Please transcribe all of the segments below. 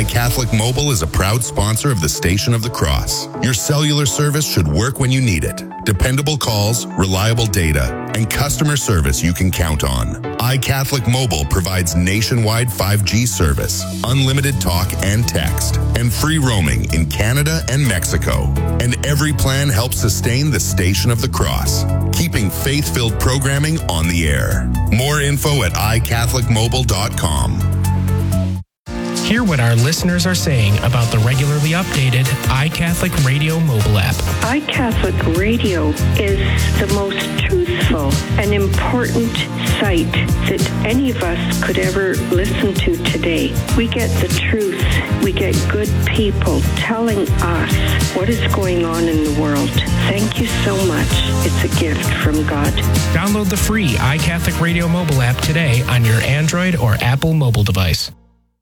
iCatholic Mobile is a proud sponsor of the Station of the Cross. Your cellular service should work when you need it. Dependable calls, reliable data, and customer service you can count on. iCatholic Mobile provides nationwide 5G service, unlimited talk and text, and free roaming in Canada and Mexico. And every plan helps sustain the Station of the Cross, keeping faith-filled programming on the air. More info at iCatholicMobile.com. Hear what our listeners are saying about the regularly updated iCatholic Radio mobile app. iCatholic Radio is the most truthful and important site that any of us could ever listen to today. We get the truth. We get good people telling us what is going on in the world. Thank you so much. It's a gift from God. Download the free iCatholic Radio mobile app today on your Android or Apple mobile device.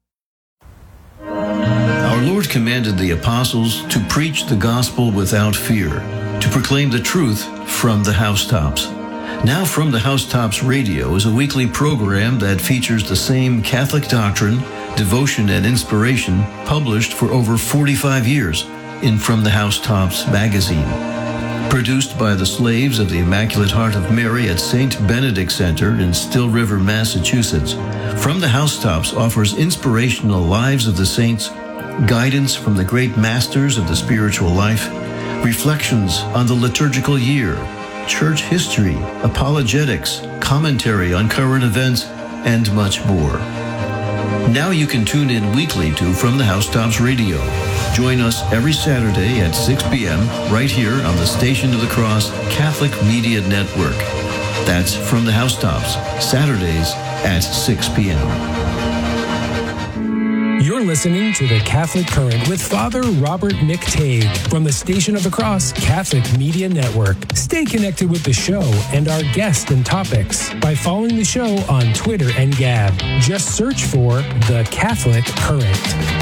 Our Lord commanded the apostles to preach the gospel without fear, to proclaim the truth from the housetops. Now From the Housetops Radio is a weekly program that features the same Catholic doctrine, devotion, and inspiration published for over 45 years in From the Housetops magazine. Produced by the slaves of the Immaculate Heart of Mary at St. Benedict Center in Still River, Massachusetts, From the Housetops offers inspirational lives of the saints, guidance from the great masters of the spiritual life, reflections on the liturgical year, church history, apologetics, commentary on current events, and much more. Now you can tune in weekly to From the Housetops Radio. Join us every Saturday at 6 p.m. right here on the Station of the Cross Catholic Media Network. That's From the Housetops, Saturdays at 6 p.m. You're listening to The Catholic Current with Father Robert McTague from the Station of the Cross Catholic Media Network. Stay connected with the show and our guests and topics by following the show on Twitter and Gab. Just search for The Catholic Current.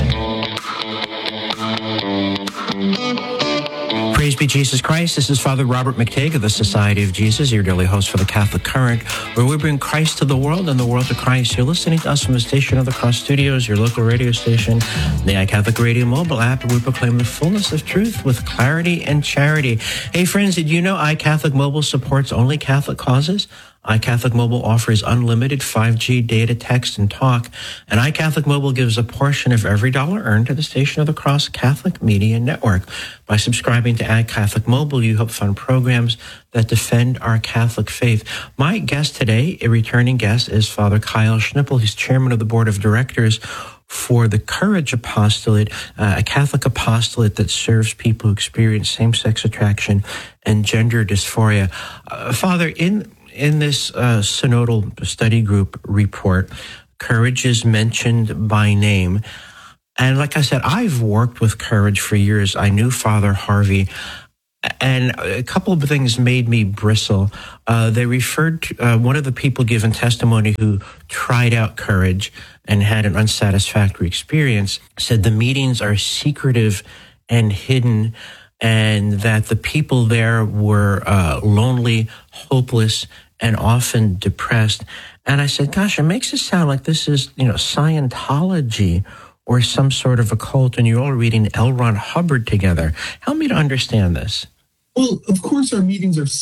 Praise be Jesus Christ. This is Father Robert McTague of the Society of Jesus, your daily host for the Catholic Current, where we bring Christ to the world and the world to Christ. You're listening to us from the Station of the Cross Studios, your local radio station, the iCatholic Radio mobile app, where we proclaim the fullness of truth with clarity and charity. Hey friends, did you know iCatholic Mobile supports only Catholic causes? iCatholic Mobile offers unlimited 5G data, text, and talk, and iCatholic Mobile gives a portion of every dollar earned to the Station of the Cross Catholic Media Network. By subscribing to iCatholic Mobile, you help fund programs that defend our Catholic faith. My guest today, a returning guest, is Father Kyle Schnippel. He's chairman of the board of directors for the Courage Apostolate, a Catholic apostolate that serves people who experience same-sex attraction and gender dysphoria. Father, in this synodal study group report, Courage is mentioned by name. And like I said, I've worked with Courage for years. I knew Father Harvey. And a couple of things made me bristle. They referred to one of the people given testimony who tried out Courage and had an unsatisfactory experience, said the meetings are secretive and hidden, and that the people there were lonely, hopeless, and often depressed. And I said, gosh, it makes it sound like this is, Scientology or some sort of a cult, and you're all reading L. Ron Hubbard together. Help me to understand this. Well, of course, our meetings are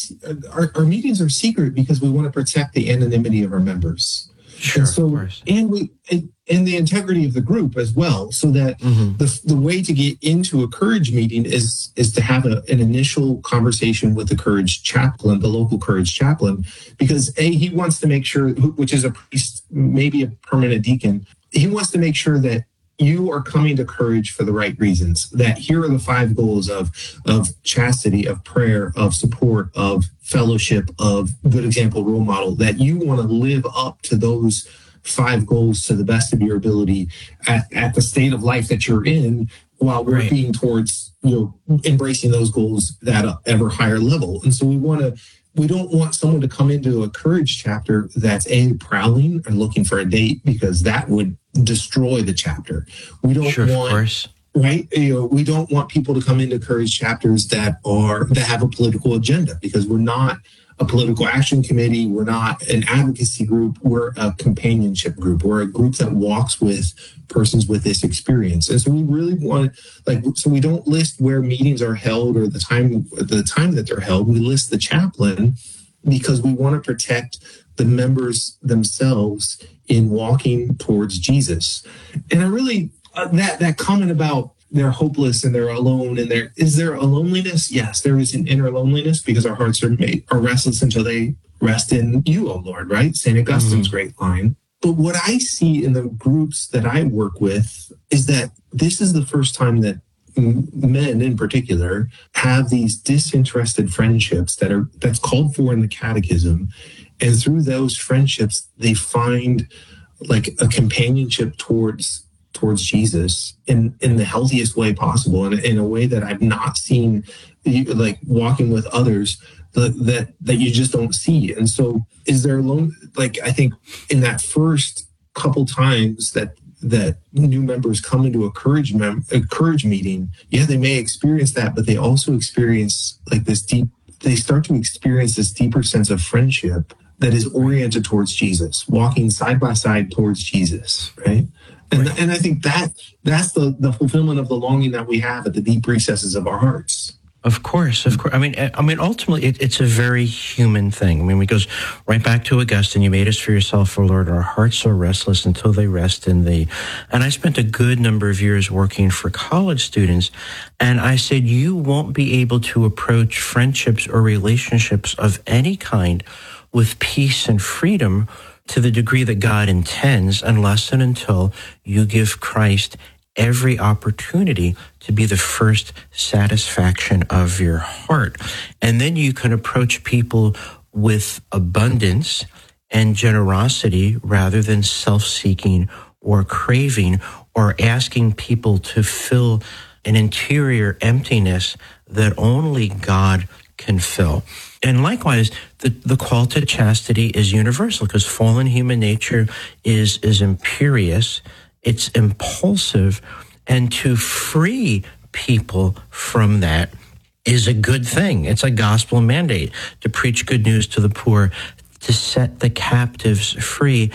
secret because we want to protect the anonymity of our members. Sure, and so, of course. And the integrity of the group as well, so that the way to get into a Courage meeting is to have an initial conversation with the Courage chaplain, the local Courage chaplain, because he wants to make sure, which is a priest, maybe a permanent deacon, he wants to make sure that you are coming to Courage for the right reasons, that here are the 5 goals of chastity, of prayer, of support, of fellowship, of good example, role model, that you want to live up to those 5 goals to the best of your ability at the state of life that you're in, while working towards, embracing those goals at an ever higher level. And so we don't want someone to come into a Courage chapter that's prowling and looking for a date, because that would destroy the chapter. We don't want, of course. Right? We don't want people to come into Courage chapters that have a political agenda, because we're not a political action committee. We're not an advocacy group. We're a companionship group. We're a group that walks with persons with this experience. And so we really want, so we don't list where meetings are held or the time that they're held. We list the chaplain because we want to protect the members themselves in walking towards Jesus. And I really, that comment about they're hopeless and they're alone and is there a loneliness? Yes, there is an inner loneliness because our hearts are restless until they rest in you, O Lord, right? St. Augustine's great line. But what I see in the groups that I work with is that this is the first time that men in particular have these disinterested friendships that's called for in the catechism. And through those friendships, they find like a companionship towards Jesus in the healthiest way possible, and in a way that I've not seen, like walking with others that you just don't see. And so is there I think in that first couple times that new members come into a courage meeting, they may experience that, but they also experience they start to experience this deeper sense of friendship that is oriented towards Jesus, walking side by side towards Jesus, right? And I think that's the fulfillment of the longing that we have at the deep recesses of our hearts. Of course. I mean, ultimately, it's a very human thing. I mean, it goes right back to Augustine. You made us for yourself, O Lord. Our hearts are restless until they rest in thee. And I spent a good number of years working for college students, and I said, you won't be able to approach friendships or relationships of any kind with peace and freedom to the degree that God intends, unless and until you give Christ every opportunity to be the first satisfaction of your heart. And then you can approach people with abundance and generosity rather than self-seeking or craving or asking people to fill an interior emptiness that only God can fill. And likewise, the call to chastity is universal because fallen human nature is imperious, it's impulsive, and to free people from that is a good thing. It's a gospel mandate to preach good news to the poor, to set the captives free.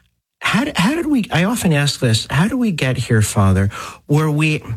How did we, I often ask this, how do we get here, Father, where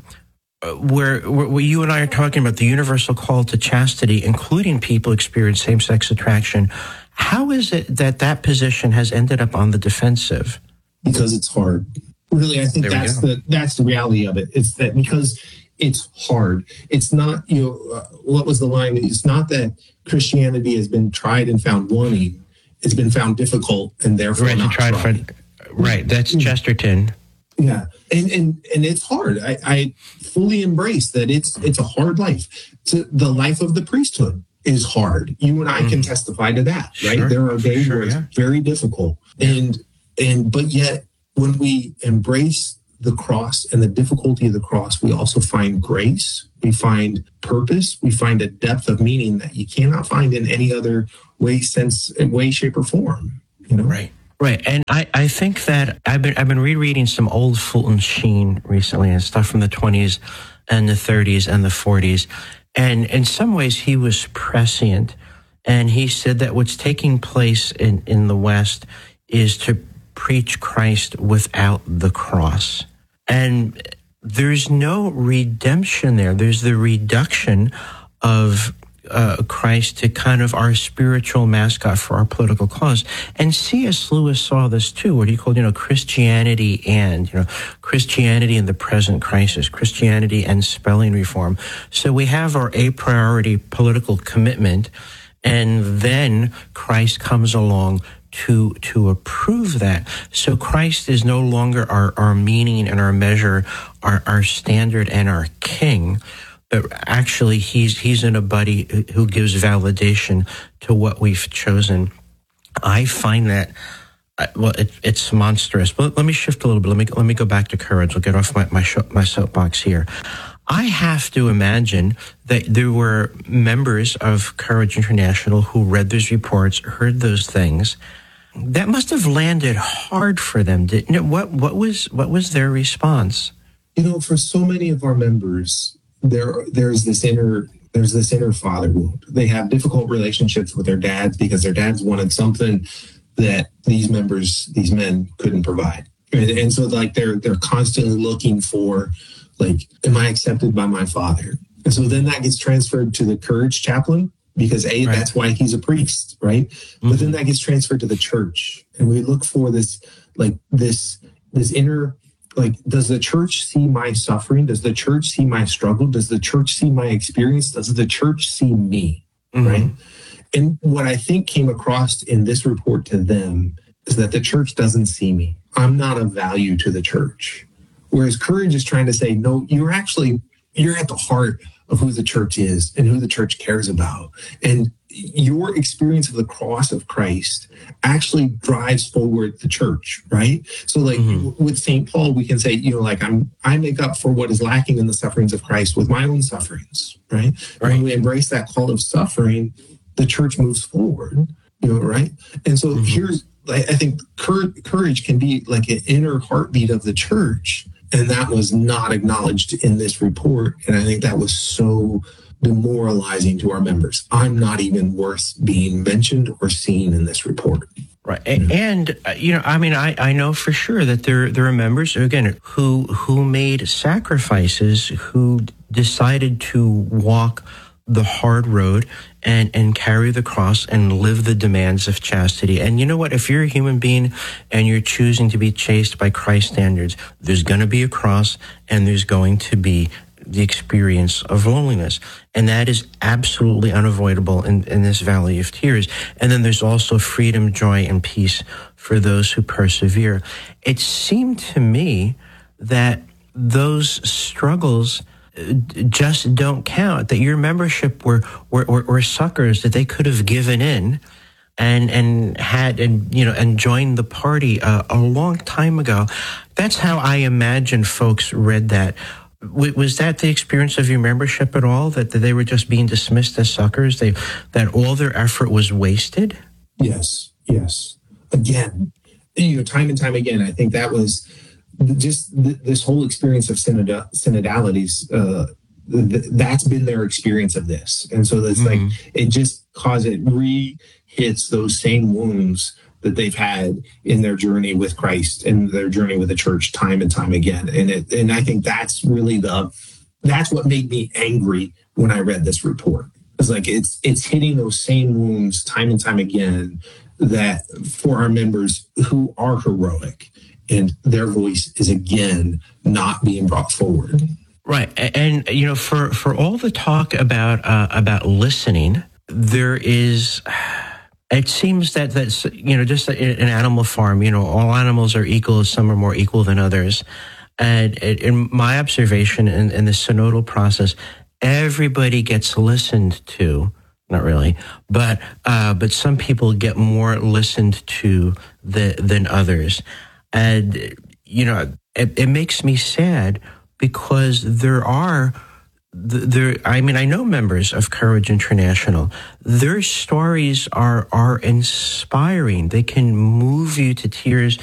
you and I are talking about the universal call to chastity, including people experience same-sex attraction? How is it that position has ended up on the defensive? Because it's hard. Really, I think that's the reality of it. It's that because it's hard. It's not, what was the line? It's not that Christianity has been tried and found wanting. It's been found difficult and therefore not tried. Right, that's Chesterton. Yeah, and it's hard. I fully embrace that it's a hard life. The life of the priesthood is hard. You and I can testify to that, right? Sure. There are days where it's very difficult, but yet when we embrace the cross and the difficulty of the cross, we also find grace. We find purpose. We find a depth of meaning that you cannot find in any other way, shape, or form. Right. And I think that I've been rereading some old Fulton Sheen recently and stuff from the 20s and the 30s and the 40s. And in some ways he was prescient. And he said that what's taking place in the West is to preach Christ without the cross. And there's no redemption there. There's the reduction of Christ to kind of our spiritual mascot for our political cause. And C.S. Lewis saw this too, what he called, Christianity and the present crisis, Christianity and spelling reform. So we have our a priori political commitment, and then Christ comes along to approve that. So Christ is no longer our meaning and our measure, our standard and our king, but actually he's in a buddy who gives validation to what we've chosen. I find that, it's monstrous. But let me shift a little bit. Let me go back to courage. I'll get off my soapbox here. I have to imagine that there were members of Courage International who read those reports, heard those things. That must have landed hard for them, didn't it? What was their response? For so many of our members, there's this inner There's this inner father wound. They have difficult relationships with their dads because their dads wanted something that these men couldn't provide. And so like they're constantly looking for, like, am I accepted by my father? And so then that gets transferred to the courage chaplain because that's why he's a priest, right? Mm-hmm. But then that gets transferred to the church. And we look for this inner, like, does the church see my suffering? Does the church see my struggle? Does the church see my experience? Does the church see me? Mm-hmm. Right? And what I think came across in this report to them is that the church doesn't see me. I'm not of value to the church. Whereas courage is trying to say, no, you're at the heart of who the church is and who the church cares about. And your experience of the cross of Christ actually drives forward the church, right? So like with St. Paul, we can say, like I make up for what is lacking in the sufferings of Christ with my own sufferings, right? When we embrace that call of suffering, the church moves forward, right? And so I think courage can be like an inner heartbeat of the church. And that was not acknowledged in this report. And I think that was so demoralizing to our members. I'm not even worth being mentioned or seen in this report. Right. And, I know for sure that there are members, again, who made sacrifices, who decided to walk the hard road and carry the cross and live the demands of chastity. And you know what? If you're a human being and you're choosing to be chaste by Christ's standards, there's going to be a cross and there's going to be the experience of loneliness. And that is absolutely unavoidable in this valley of tears. And then there's also freedom, joy, and peace for those who persevere. It seemed to me that those struggles just don't count, that your membership were suckers that they could have given in and joined the party a long time ago. That's how I imagine folks read that. Was that the experience of your membership at all, that they were just being dismissed as suckers, that all their effort was wasted? Yes. Again, time and time again, I think that was just this whole experience of synodalities, that's been their experience of this. And so it's like, it just hits those same wounds that they've had in their journey with Christ and their journey with the church time and time again. And I think that's really that's what made me angry when I read this report. It's like, it's hitting those same wounds time and time again, that for our members who are heroic, and their voice is again not being brought forward. Right, and for all the talk about listening, there is. It seems that's just an animal farm. All animals are equal. Some are more equal than others, and in my observation in the synodal process, everybody gets listened to. Not really, but some people get more listened to than others. And, it makes me sad because I know members of Courage International. Their stories are inspiring. They can move you to tears